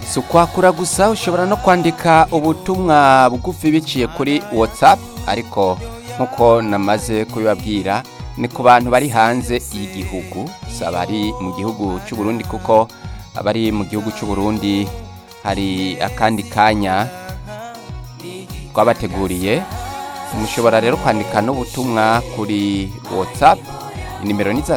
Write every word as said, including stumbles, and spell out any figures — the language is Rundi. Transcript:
si ukwakura gusa ushobora no kwandika ubutumwa bugufi biciye kuri WhatsApp, ariko nk'uko namaze kubibabwira ni ku bantu bari hanze y'igihugu, si abari mu gihugu cy'u Burundi, kuko abari mu gihugu cy'u Burundi hari akandi kanya twabateguriye. Mushobora rero kwandika n'ubutumwa kuri WhatsApp, inimero ni za